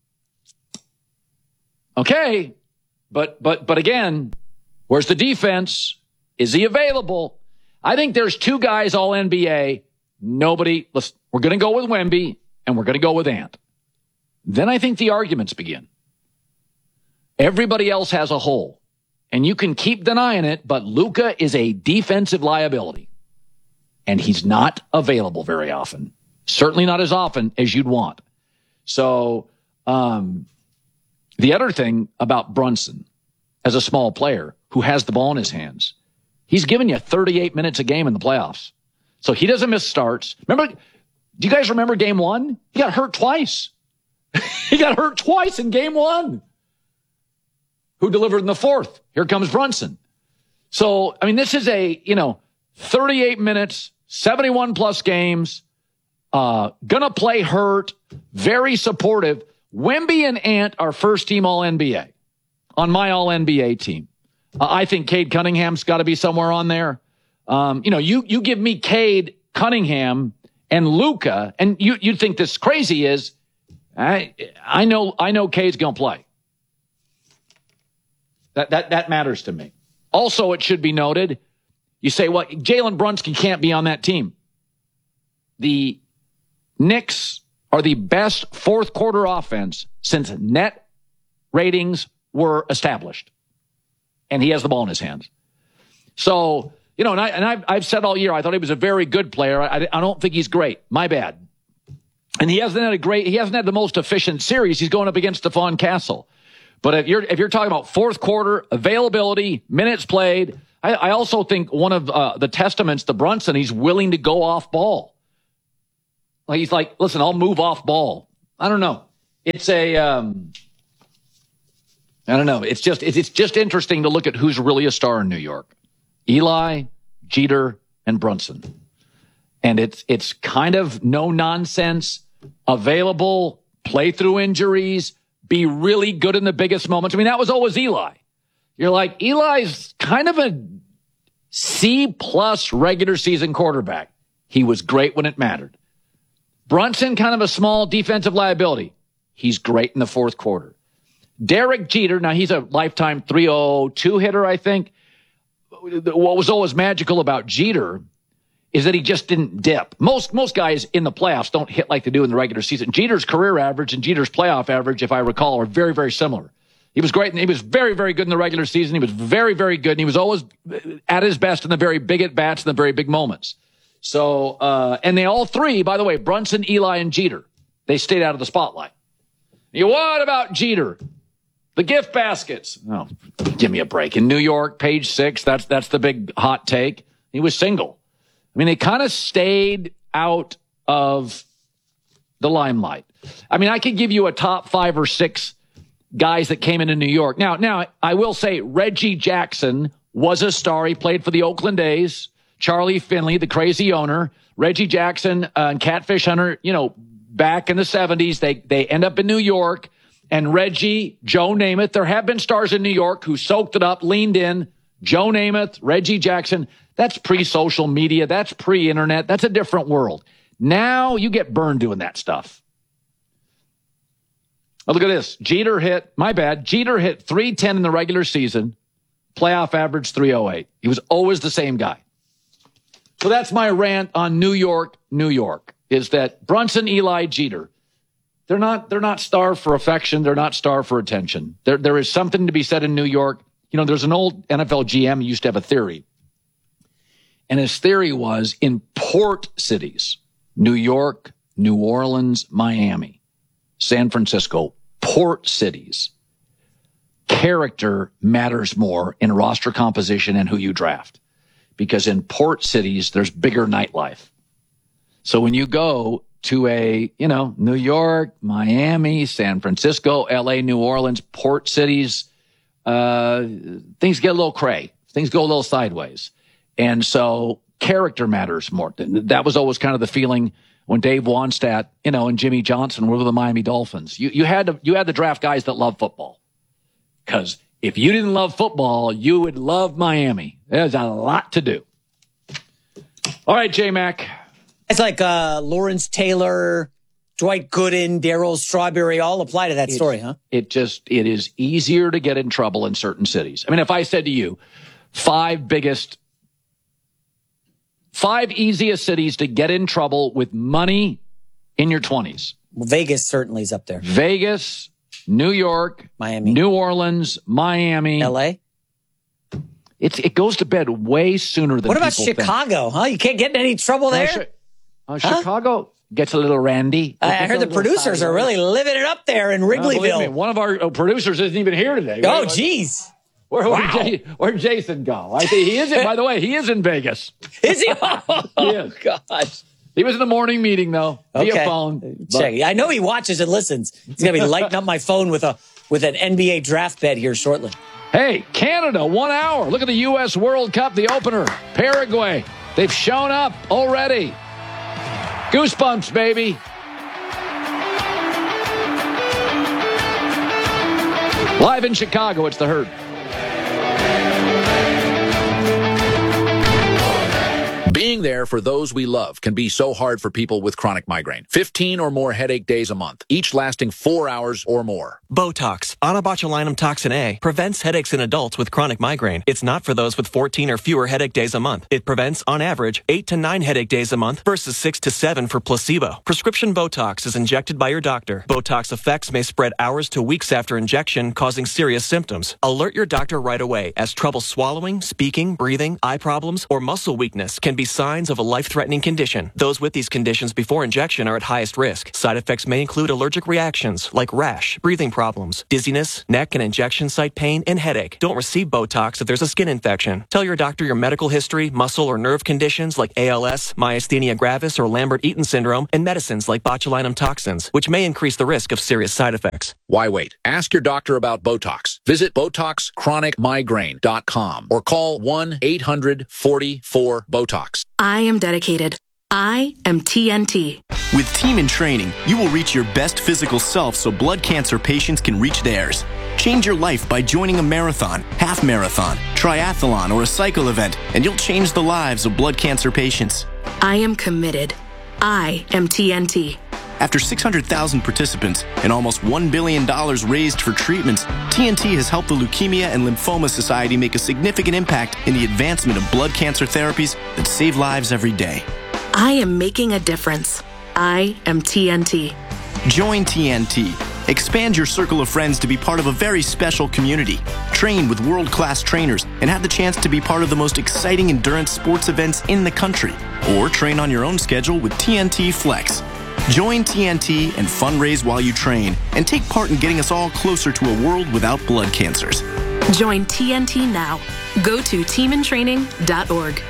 Okay, but again, where's the defense? Is he available? I think there's two guys all NBA. We're going to go with Wemby and we're going to go with Ant. Then I think the arguments begin. Everybody else has a hole, and you can keep denying it, but Luka is a defensive liability, and he's not available very often. Certainly not as often as you'd want. So, the other thing about Brunson, as a small player who has the ball in his hands, he's given you 38 minutes a game in the playoffs. So he doesn't miss starts. Do you guys remember game one? He got hurt twice. He got hurt twice in game one. Who delivered in the fourth? Here comes Brunson. So, this is 38 minutes, 71 plus games, gonna play hurt, very supportive. Wemby and Ant are first team All-NBA on my All-NBA team. I think Cade Cunningham's got to be somewhere on there. You give me Cade Cunningham and Luka, and you think this crazy is, I know Cade's going to play. That matters to me. Also, it should be noted, you say, well, Jalen Brunson can't be on that team. The Knicks are the best fourth quarter offense since net ratings were established. And he has the ball in his hands. So You know, and I've said all year I thought he was a very good player. I don't think he's great. My bad. And he hasn't had the most efficient series. He's going up against Stephon Castle. But if you're talking about fourth quarter availability, minutes played, I also think one of the testaments to Brunson, he's willing to go off ball. Like he's like, listen, I'll move off ball. I don't know. It's I don't know. It's just interesting to look at who's really a star in New York. Eli, Jeter, and Brunson. And it's kind of no nonsense, available, play through injuries, be really good in the biggest moments. I mean, that was always Eli. You're like, Eli's kind of a C+ regular season quarterback. He was great when it mattered. Brunson, kind of a small defensive liability. He's great in the fourth quarter. Derek Jeter, now he's a lifetime 302 hitter, I think. What was always magical about Jeter is that he just didn't dip. Most guys in the playoffs don't hit like they do in the regular season. Jeter's career average and Jeter's playoff average, if I recall, are very, very similar. He was great, and he was very, very good in the regular season. He was very, very good, and he was always at his best in the very big at-bats and the very big moments. So, and they all three, by the way, Brunson, Eli, and Jeter, they stayed out of the spotlight. What about Jeter? The gift baskets. Oh, give me a break. In New York, page 6, that's the big hot take. He was single. I mean, they kind of stayed out of the limelight. I mean, I could give you a top 5 or 6 guys that came into New York. Now, I will say Reggie Jackson was a star. He played for the Oakland A's. Charlie Finley, the crazy owner. Reggie Jackson and Catfish Hunter, you know, back in the 70s, they end up in New York. And Reggie, Joe Namath, there have been stars in New York who soaked it up, leaned in. Joe Namath, Reggie Jackson, that's pre-social media. That's pre-internet. That's a different world. Now you get burned doing that stuff. Oh, look at this. Jeter hit 310 in the regular season. Playoff average 308. He was always the same guy. So that's my rant on New York, is that Brunson, Eli, Jeter, they're not starved for affection. They're not starved for attention. There is something to be said in New York. You know, there's an old NFL GM who used to have a theory. And his theory was in port cities, New York, New Orleans, Miami, San Francisco, port cities, character matters more in roster composition and who you draft. Because in port cities, there's bigger nightlife. So when you go to New York, Miami, San Francisco, LA, New Orleans, port cities, things get a little cray. Things go a little sideways. And so character matters more. That was always kind of the feeling when Dave Wannstedt, and Jimmy Johnson were with the Miami Dolphins. You had to draft guys that love football. Because if you didn't love football, you would love Miami. There's a lot to do. All right, J-Mac. It's like Lawrence Taylor, Dwight Gooden, Darryl Strawberry all apply to that story, huh? It is easier to get in trouble in certain cities. I mean, if I said to you, 5 easiest cities to get in trouble with money in your 20s. Well, Vegas certainly is up there. Vegas, New York, Miami, New Orleans, Miami, LA. It goes to bed way sooner than What about people Chicago, huh? You can't get in any trouble there? Chicago gets a little randy. I heard the producers are really living it up there in Wrigleyville. One of our producers isn't even here today. Oh, geez. Where'd Jason go? I think he is. By the way, he is in Vegas. Is he? Oh, gosh. He was in the morning meeting, though, via phone. I know he watches and listens. He's going to be lighting up my phone with an NBA draft bet here shortly. Hey, Canada, 1 hour. Look at the U.S. World Cup, the opener. Paraguay. They've shown up already. Goosebumps, baby. Live in Chicago, it's the Herd. Being there for those we love can be so hard for people with chronic migraine. 15 or more headache days a month, each lasting 4 hours or more. Botox, onabotulinum toxin A, prevents headaches in adults with chronic migraine. It's not for those with 14 or fewer headache days a month. It prevents, on average, 8 to 9 headache days a month versus 6 to 7 for placebo. Prescription Botox is injected by your doctor. Botox effects may spread hours to weeks after injection, causing serious symptoms. Alert your doctor right away, as trouble swallowing, speaking, breathing, eye problems, or muscle weakness can be signs of a life-threatening condition. Those with these conditions before injection are at highest risk. Side effects may include allergic reactions like rash, breathing problems, dizziness, neck and injection site pain, and headache. Don't receive Botox if there's a skin infection. Tell your doctor your medical history, muscle or nerve conditions like ALS, myasthenia gravis, or Lambert-Eaton syndrome, and medicines like botulinum toxins, which may increase the risk of serious side effects. Why wait? Ask your doctor about Botox. Visit BotoxChronicMigraine.com or call 1-800-44-BOTOX. I am dedicated. I am TNT. With Team in Training, you will reach your best physical self so blood cancer patients can reach theirs. Change your life by joining a marathon, half marathon, triathlon, or a cycle event, and you'll change the lives of blood cancer patients. I am committed. I am TNT. After 600,000 participants and almost $1 billion raised for treatments, TNT has helped the Leukemia and Lymphoma Society make a significant impact in the advancement of blood cancer therapies that save lives every day. I am making a difference. I am TNT. Join TNT. Expand your circle of friends to be part of a very special community. Train with world-class trainers and have the chance to be part of the most exciting endurance sports events in the country. Or train on your own schedule with TNT Flex. Join TNT and fundraise while you train and take part in getting us all closer to a world without blood cancers. Join TNT now. Go to teamintraining.org.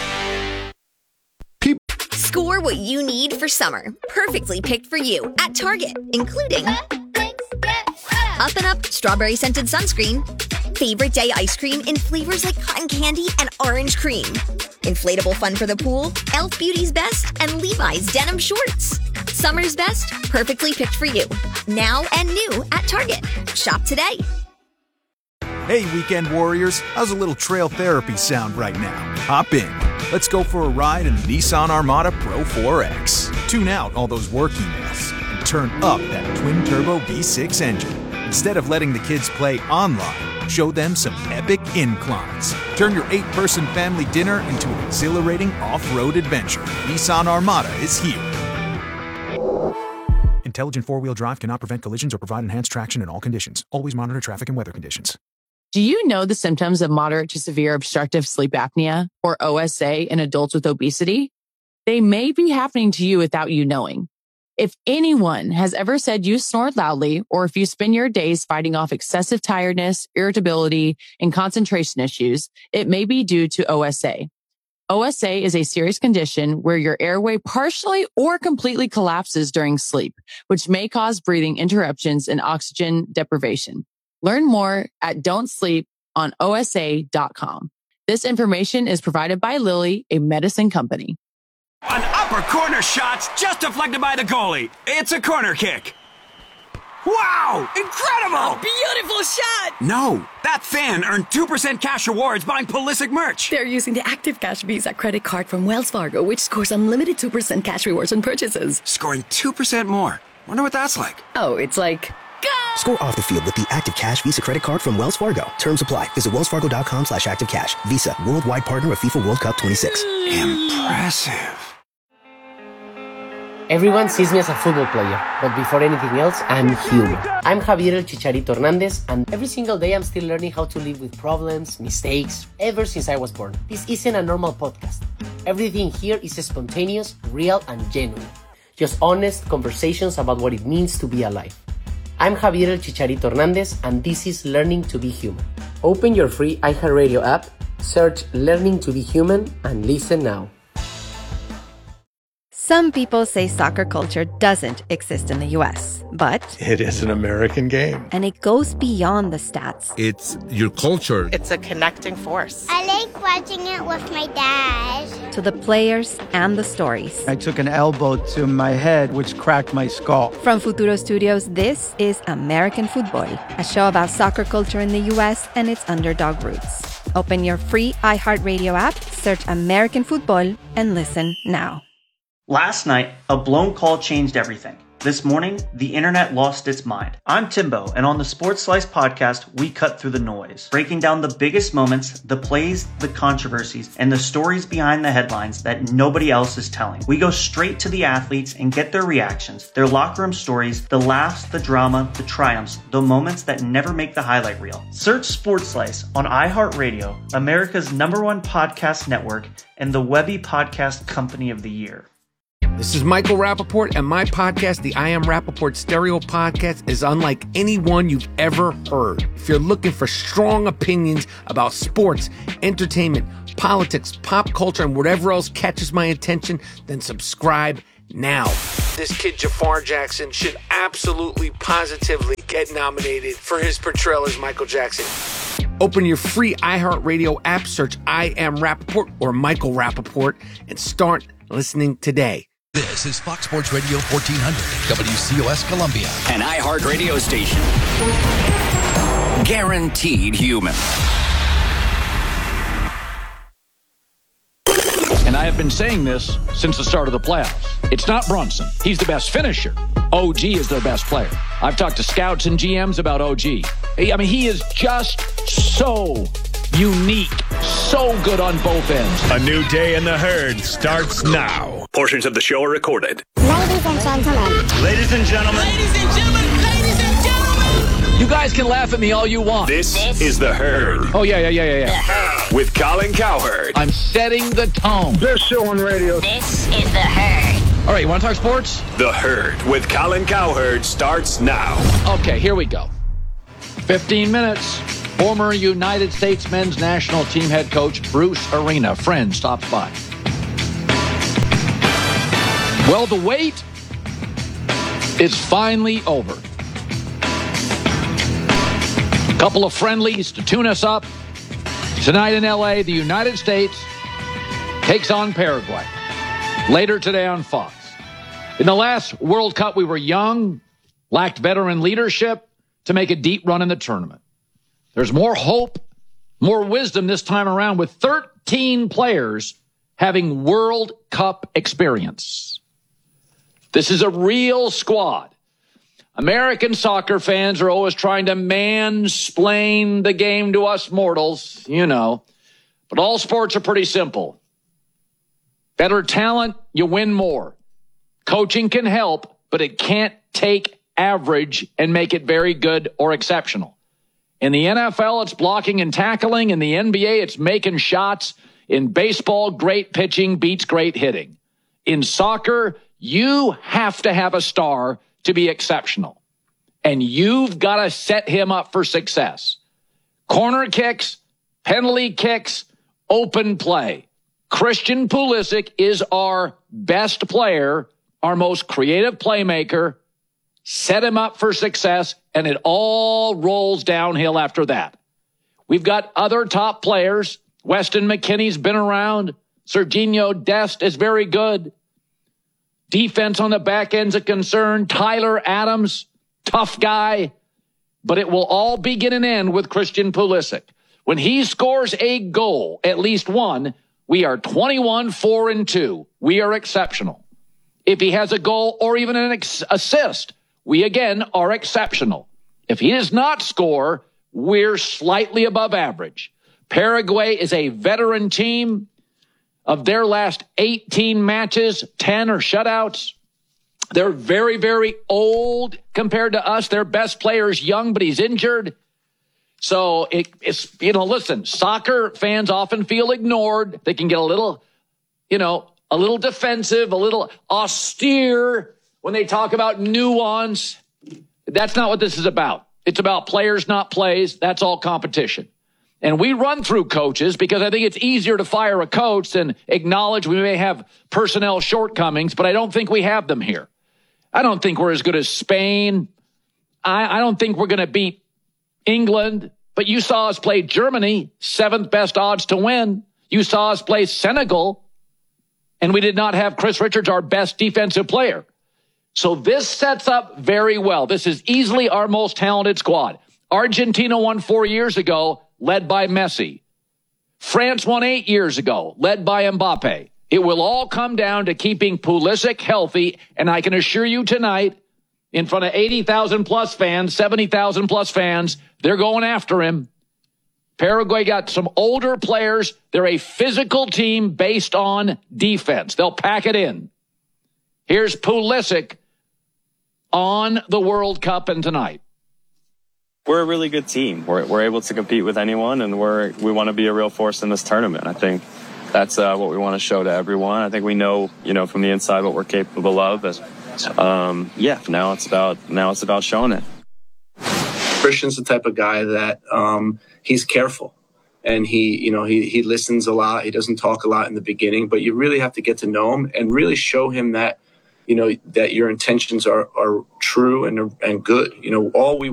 Score what you need for summer, perfectly picked for you at Target, including Up and Up strawberry scented sunscreen, favorite day ice cream in flavors like cotton candy and orange cream, inflatable fun for the pool, Elf Beauty's Best, and Levi's denim shorts. Summer's best, perfectly picked for you. Now and new at Target. Shop today. Hey, weekend warriors, how's a little trail therapy sound right now? Hop in. Let's go for a ride in the Nissan Armada Pro 4X. Tune out all those work emails and turn up that twin-turbo V6 engine. Instead of letting the kids play online, show them some epic inclines. Turn your 8-person family dinner into an exhilarating off-road adventure. Nissan Armada is here. Intelligent four-wheel drive cannot prevent collisions or provide enhanced traction in all conditions. Always monitor traffic and weather conditions. Do you know the symptoms of moderate to severe obstructive sleep apnea, or OSA, in adults with obesity? They may be happening to you without you knowing. If anyone has ever said you snore loudly, or if you spend your days fighting off excessive tiredness, irritability, and concentration issues, it may be due to OSA. OSA is a serious condition where your airway partially or completely collapses during sleep, which may cause breathing interruptions and oxygen deprivation. Learn more at don'tsleeponosa.com. This information is provided by Lilly, a medicine company. An upper corner shot's just deflected by the goalie. It's a corner kick. Wow! Incredible! A beautiful shot! No, that fan earned 2% cash rewards buying Pulisic merch. They're using the Active Cash Visa credit card from Wells Fargo, which scores unlimited 2% cash rewards on purchases. Scoring 2% more. Wonder what that's like. Oh, it's like... Score off the field with the Active Cash Visa credit card from Wells Fargo. Terms apply. Visit wellsfargo.com/activecash. Visa, worldwide partner of FIFA World Cup 26. Impressive. Everyone sees me as a football player, but before anything else, I'm human. I'm Javier El Chicharito Hernandez, and every single day I'm still learning how to live with problems, mistakes, ever since I was born. This isn't a normal podcast. Everything here is spontaneous, real, and genuine. Just honest conversations about what it means to be alive. I'm Javier El Chicharito Hernandez, and this is Learning to be Human. Open your free iHeartRadio app, search Learning to be Human, and listen now. Some people say soccer culture doesn't exist in the U.S., but it is an American game. And it goes beyond the stats. It's your culture. It's a connecting force. I like watching it with my dad. To the players and the stories. I took an elbow to my head, which cracked my skull. From Futuro Studios, this is American Football, a show about soccer culture in the U.S. and its underdog roots. Open your free iHeartRadio app, search American Football, and listen now. Last night, a blown call changed everything. This morning, the internet lost its mind. I'm Timbo, and on the Sports Slice podcast, we cut through the noise, breaking down the biggest moments, the plays, the controversies, and the stories behind the headlines that nobody else is telling. We go straight to the athletes and get their reactions, their locker room stories, the laughs, the drama, the triumphs, the moments that never make the highlight reel. Search Sports Slice on iHeartRadio, America's #1 podcast network, and the Webby Podcast Company of the Year. This is Michael Rappaport, and my podcast, the I Am Rappaport Stereo Podcast, is unlike any one you've ever heard. If you're looking for strong opinions about sports, entertainment, politics, pop culture, and whatever else catches my attention, then subscribe now. This kid, Jafar Jackson, should absolutely, positively get nominated for his portrayal as Michael Jackson. Open your free iHeartRadio app, search I Am Rappaport or Michael Rappaport, and start listening today. This is Fox Sports Radio 1400, WCOS Columbia. An iHeart radio station. Guaranteed human. And I have been saying this since the start of the playoffs. It's not Brunson. He's the best finisher. OG is their best player. I've talked to scouts and GMs about OG. I mean, he is just so unique, so good on both ends. A new day in the herd starts now. Portions of the show are recorded. Ladies and gentlemen. Ladies and gentlemen. Ladies and gentlemen. Ladies and gentlemen. You guys can laugh at me all you want. This is The Herd. Oh, yeah. The Herd. With Colin Cowherd. I'm setting the tone. Best show on radio. This is The Herd. All right, you want to talk sports? The Herd with Colin Cowherd starts now. Okay, here we go. 15 minutes. Former United States men's national team head coach Bruce Arena, friend, stops by. Well, the wait is finally over. A couple of friendlies to tune us up. Tonight in L.A., the United States takes on Paraguay. Later today on Fox. In the last World Cup, we were young, lacked veteran leadership to make a deep run in the tournament. There's more hope, more wisdom this time around with 13 players having World Cup experience. This is a real squad. American soccer fans are always trying to mansplain the game to us mortals, you know. But all sports are pretty simple. Better talent, you win more. Coaching can help, but it can't take average and make it very good or exceptional. In the NFL, it's blocking and tackling. In the NBA, it's making shots. In baseball, great pitching beats great hitting. In soccer, you have to have a star to be exceptional. And you've got to set him up for success. Corner kicks, penalty kicks, open play. Christian Pulisic is our best player, our most creative playmaker. Set him up for success, and it all rolls downhill after that. We've got other top players. Weston McKennie's been around. Serginho Dest is very good. Defense on the back end's a concern. Tyler Adams, tough guy. But it will all begin and end with Christian Pulisic. When he scores a goal, at least one, we are 21-4-2. We are exceptional. If he has a goal or even an assist, we again are exceptional. If he does not score, we're slightly above average. Paraguay is a veteran team. Of their last 18 matches, 10 are shutouts. They're very, very old compared to us. Their best player is young, but he's injured. So it's, listen, soccer fans often feel ignored. They can get a little defensive, a little austere when they talk about nuance. That's not what this is about. It's about players, not plays. That's all competition. And we run through coaches because I think it's easier to fire a coach than acknowledge we may have personnel shortcomings, but I don't think we have them here. I don't think we're as good as Spain. I don't think we're going to beat England, but you saw us play Germany, 7th best odds to win. You saw us play Senegal, and we did not have Chris Richards, our best defensive player. So this sets up very well. This is easily our most talented squad. Argentina won 4 years ago, led by Messi. France won 8 years ago, led by Mbappe. It will all come down to keeping Pulisic healthy, and I can assure you tonight, in front of 80,000 plus fans, 70,000 plus fans, they're going after him. Paraguay got some older players. They're a physical team based on defense. They'll pack it in. Here's Pulisic on the World Cup and tonight. We're a really good team. We're able to compete with anyone, and we want to be a real force in this tournament. I think that's what we want to show to everyone. I think we know, from the inside what we're capable of. Now it's about showing it. Christian's the type of guy that he's careful, and he listens a lot. He doesn't talk a lot in the beginning, but you really have to get to know him and really show him that that your intentions are true and good. All we